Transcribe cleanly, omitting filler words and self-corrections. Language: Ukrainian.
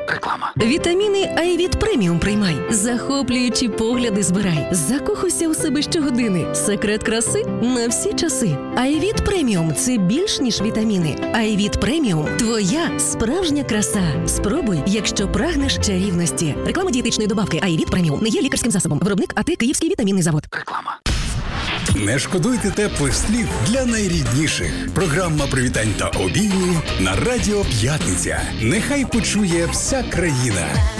Реклама. Вітаміни Айвіт Преміум приймай. Захоплюючі погляди збирай. Закохуйся у себе щогодини. Секрет краси на всі часи. Айвіт Преміум – це більш ніж вітаміни. Айвіт Преміум – твоя справжня краса. Спробуй, якщо прагнеш чарівності. Реклама дієтичної добавки Айвіт Преміум не є лікарським засобом. Виробник АТ Київський вітамінний завод. Реклама. Не шкодуйте теплих слів для найрідніших. Програма привітань та обіймів на Радіо П'ятниця. Нехай почує вся країна.